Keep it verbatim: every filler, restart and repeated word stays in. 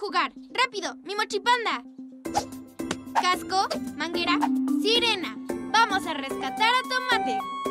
jugar. ¡Rápido! ¡Mi mochipanda! Casco, manguera, sirena. ¡Vamos a rescatar a Tomate!